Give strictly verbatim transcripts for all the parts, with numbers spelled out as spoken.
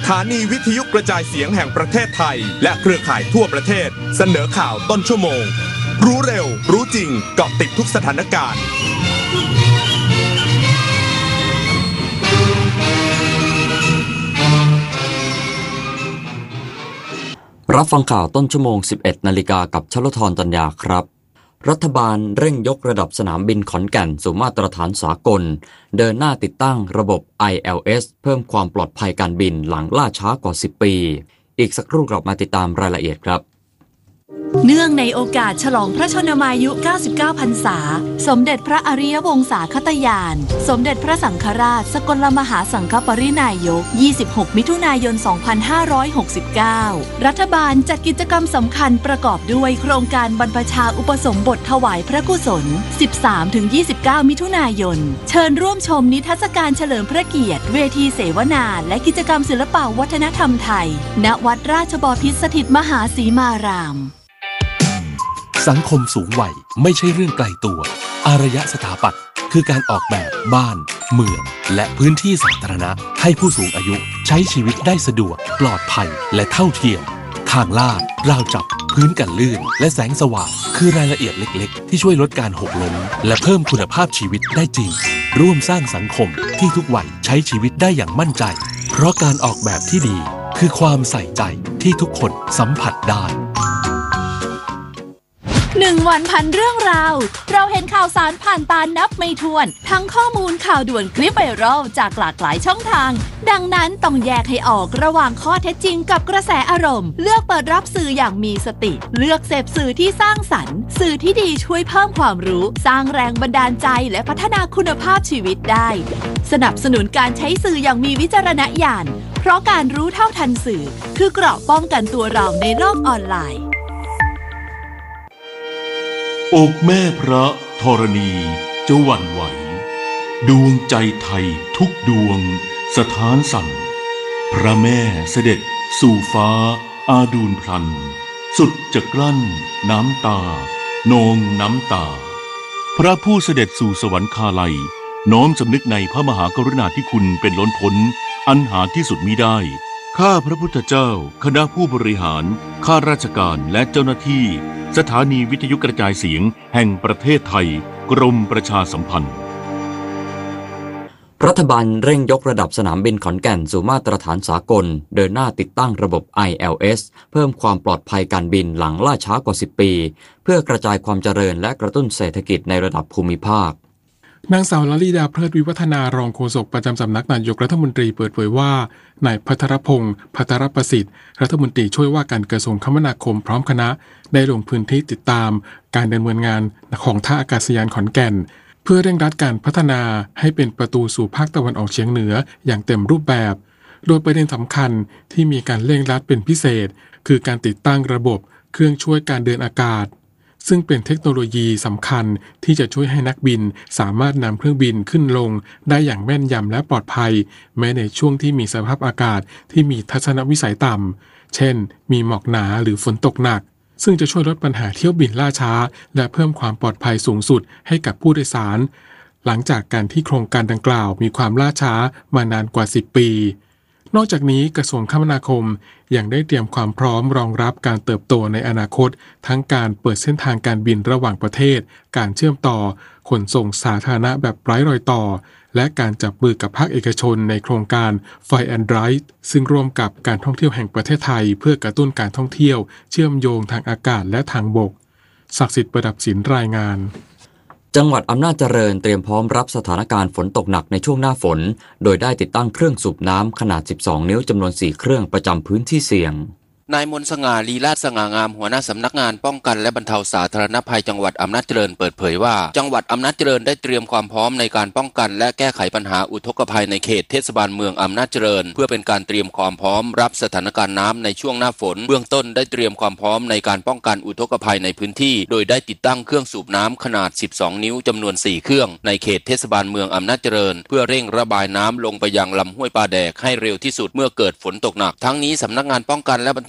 ถานีวิทยุกระจายเสียงแห่งประเทศไทยและเครือข่ายทั่วประเทศเสนอข่าวต้นชั่วโมงรู้เร็วรู้จริงเกาะติดทุกสถานการณ์รับฟังข่าวต้นชั่วโมง สิบเอ็ดนาฬิกากับชลธร ตัญญาครับรัฐบาลเร่งยกระดับสนามบินขอนแก่นสู่มาตรฐานสากลเดินหน้าติดตั้งระบบ ไอ แอล เอส เพิ่มความปลอดภัยการบินหลังล่าช้ากว่าสิบปีอีกสักครู่กลับมาติดตามรายละเอียดครับเนื่องในโอกาสฉลองพระชนมายุเก้าสิบเก้าพรรษาสมเด็จพระอริยวงศาคตญาณสมเด็จพระสังฆราชสกลมหาสังฆปรินายกยี่สิบหกมิถุนายนสองพันห้าร้อยหกสิบเก้ารัฐบาลจัดกิจกรรมสำคัญประกอบด้วยโครงการบรรพชาอุปสมบทถวายพระกุศล สิบสามถึงยี่สิบเก้า มิถุนายนเชิญร่วมชมนิทรรศการเฉลิมพระเกียรติเวทีเสวนาและกิจกรรมศิลปวัฒนธรรมไทยณวัดราชบพิตรสถิตมหาสีมารามสังคมสูงวัยไม่ใช่เรื่องไกลตัวอารยสถาปัตย์คือการออกแบบบ้านเมืองและพื้นที่สาธารณะให้ผู้สูงอายุใช้ชีวิตได้สะดวกปลอดภัยและเท่าเทียมทางลาดราวจับพื้นกันลื่นและแสงสว่างคือรายละเอียดเล็กๆที่ช่วยลดการหกล้มและเพิ่มคุณภาพชีวิตได้จริงร่วมสร้างสังคมที่ทุกวัยใช้ชีวิตได้อย่างมั่นใจเพราะการออกแบบที่ดีคือความใส่ใจที่ทุกคนสัมผัสได้หนึ่งวันพันเรื่องราวเราเห็นข่าวสารผ่านตานับไม่ถ้วนทั้งข้อมูลข่าวด่วนคลิปไวรัลจากหลากหลายช่องทางดังนั้นต้องแยกให้ออกระหว่างข้อเท็จจริงกับกระแสอารมณ์เลือกเปิดรับสื่ออย่างมีสติเลือกเสพสื่อที่สร้างสรรค์สื่อที่ดีช่วยเพิ่มความรู้สร้างแรงบันดาลใจและพัฒนาคุณภาพชีวิตได้สนับสนุนการใช้สื่ออย่างมีวิจารณญาณเพราะการรู้เท่าทันสื่อคือเกราะป้องกันตัวเราในโลกออนไลน์อกแม่พระธรณีจะหวั่นไหวดวงใจไทยทุกดวงสถานสั่นพระแม่เสด็จสู่ฟ้าอาดูลพลันสุดจะกลั้นน้ำตานองน้ำตาพระผู้เสด็จสู่สวรรคาลัยน้อมสำนึกในพระมหากรุณาธิคุณเป็นล้นพ้นอันหาที่สุดมิได้ข้าพระพุทธเจ้าคณะผู้บริหารข้าราชการและเจ้าหน้าที่สถานีวิทยุกระจายเสียงแห่งประเทศไทยกรมประชาสัมพันธ์รัฐบาลเร่งยกระดับสนามบินขอนแก่นสู่มาตรฐานสากลเดินหน้าติดตั้งระบบ ไอ แอล เอส เพิ่มความปลอดภัยการบินหลังล่าช้ากว่าสิบปีเพื่อกระจายความเจริญและกระตุ้นเศรษฐกิจในระดับภูมิภาคนางสาวลลิดาเพลิดวิวัฒนารองโฆษกประจำสำนักนายกรัฐมนตรีเปิดเผยว่านายภัทรพงศ์ภัทรประสิทธิ์รัฐมนตรีช่วยว่าการกระทรวงคมนาคมพร้อมคณะได้ลงพื้นที่ติดตามการดำเนินงานของท่าอากาศยานขอนแก่นเพื่อเร่งรัดการพัฒนาให้เป็นประตูสู่ภาคตะวันออกเฉียงเหนืออย่างเต็มรูปแบบโดยประเด็นสำคัญที่มีการเร่งรัดเป็นพิเศษคือการติดตั้งระบบเครื่องช่วยการเดินอากาศซึ่งเป็นเทคโนโลยีสำคัญที่จะช่วยให้นักบินสามารถนำเครื่องบินขึ้นลงได้อย่างแม่นยำและปลอดภัยแม้ในช่วงที่มีสภาพอากาศที่มีทัศนวิสัยต่ำเช่นมีหมอกหนาหรือฝนตกหนักซึ่งจะช่วยลดปัญหาเที่ยวบินล่าช้าและเพิ่มความปลอดภัยสูงสุดให้กับผู้โดยสารหลังจากการที่โครงการดังกล่าวมีความล่าช้ามานานกว่าสิบปีนอกจากนี้กระทรวงคมนาคมยังได้เตรียมความพร้อมรองรับการเติบโตในอนาคตทั้งการเปิดเส้นทางการบินระหว่างประเทศการเชื่อมต่อขนส่งสาธารณะแบบไร้รอยต่อและการจับมือกับภาคเอกชนในโครงการ Fly and Ride ซึ่งร่วมกับการท่องเที่ยวแห่งประเทศไทยเพื่อกระตุ้นการท่องเที่ยวเชื่อมโยงทางอากาศและทางบกศักดิ์สิทธิ์ประดับศิลป์รายงานจังหวัดอำนาจเจริญเตรียมพร้อมรับสถานการณ์ฝนตกหนักในช่วงหน้าฝนโดยได้ติดตั้งเครื่องสูบน้ำขนาดสิบสองนิ้วจำนวนสี่เครื่องประจำพื้นที่เสี่ยงนายมนต์สง่าลีลาศสง่างามหัวหน้าสำนักงานป้องกันและบรรเทาสาธารณภัยจังหวัดอำนาจเจริญเปิดเผยว่าจังหวัดอำนาจเจริญได้เตรียมความพร้อมในการป้องกันและแก้ไขปัญหาอุทกภัยในเขตเทศบาลเมืองอำนาจเจริญเพื่อเป็นการเตรียมความพร้อมรับสถานการณ์น้ำในช่วงหน้าฝนเบื้องต้นได้เตรียมความพร้อมในการป้องกันอุทกภัยในพื้นที่โดยได้ติดตั้งเครื่องสูบน้ำขนาดสิบสองนิ้วจำนวนสี่เครื่องในเขตเทศบาลเมืองอำนาจเจริญเพื่อเร่งระบายน้ำลงไปยังลำห้วยปลาแดกให้เร็วที่สุดเมื่อเกิดฝนตกหนักทั้งนี้สำนักงานป้องกันและบรรเทา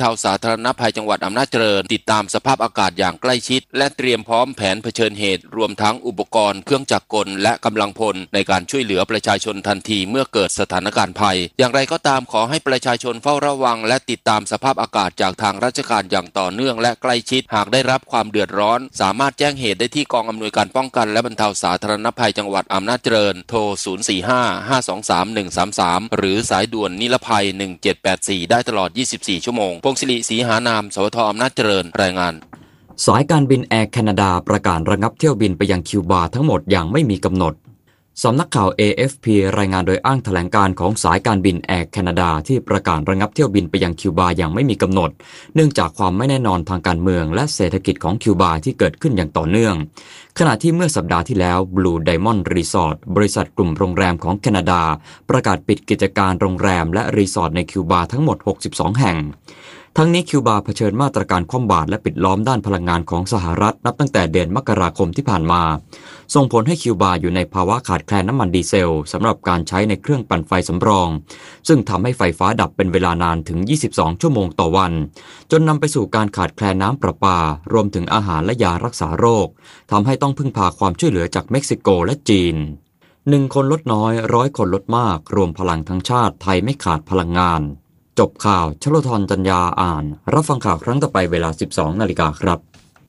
าสาธารณภัยจังหวัดอำนาจเจริญติดตามสภาพอากาศอย่างใกล้ชิดและเตรียมพร้อมแผนเผชิญเหตุรวมทั้งอุปกรณ์เครื่องจักรกลและกำลังพลในการช่วยเหลือประชาชนทันทีเมื่อเกิดสถานการณ์ภัยอย่างไรก็ตามขอให้ประชาชนเฝ้าระวังและติดตามสภาพอากาศจากทางราชการอย่างต่อเนื่องและใกล้ชิดหากได้รับความเดือดร้อนสามารถแจ้งเหตุได้ที่กองอำนวยการป้องกันและบรรเทาสาธารณภัยจังหวัดอำนาจเจริญโทรศูนย์ สี่ ห้า ห้า สอง สาม หนึ่ง สาม สามหรือสายด่วนนิรภัยหนึ่ง เจ็ด แปด สี่ได้ตลอดยี่สิบสี่ชั่วโมงพงศิริศรีหานามสวทอำนาจเจริญรายงานสายการบินแอร์แคนาดาประกาศระงับเที่ยวบินไปยังคิวบาทั้งหมดอย่างไม่มีกำหนดสำนักข่าว เอ เอฟ พี รายงานโดยอ้างแถลงการของสายการบินแอร์แคนาดาที่ประกาศระงับเที่ยวบินไปยังคิวบาอย่างไม่มีกำหนดเนื่องจากความไม่แน่นอนทางการเมืองและเศรษฐกิจของคิวบาที่เกิดขึ้นอย่างต่อเนื่องขณะที่เมื่อสัปดาห์ที่แล้ว Blue Diamond Resort บริษัทกลุ่มโรงแรมของแคนาดาประกาศปิดกิจการโรงแรมและรีสอร์ทในคิวบาทั้งหมดหกสิบสองแห่งทั้งนี้คิวบาเผชิญมาตรการคว่ำบาตรและปิดล้อมด้านพลังงานของสหรัฐนับตั้งแต่เดือนมกราคมที่ผ่านมาส่งผลให้คิวบาอยู่ในภาวะขาดแคลนน้ำมันดีเซลสำหรับการใช้ในเครื่องปั่นไฟสำรองซึ่งทำให้ไฟฟ้าดับเป็นเวลานานถึงยี่สิบสองชั่วโมงต่อวันจนนำไปสู่การขาดแคลนน้ำประปารวมถึงอาหารและยารักษาโรคทำให้ต้องพึ่งพาความช่วยเหลือจากเม็กซิโกและจีนหนึ่งคนลดน้อยร้อยคนลดมากรวมพลังทั้งชาติไทยไม่ขาดพลังงานจบข่าวชลธรจัญญาอ่านรับฟังข่าวครั้งต่อไปเวลา สิบสองนาฬิกาครับ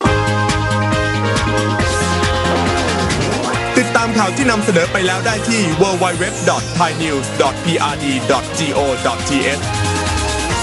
ติดตามข่าวที่นำเสนอไปแล้วได้ที่ ดับเบิลยู ดับเบิลยู ดับเบิลยู ดอท ไทยนิวส์ ดอท พี อาร์ ดี ดอท จี โอ ดอท ที เอช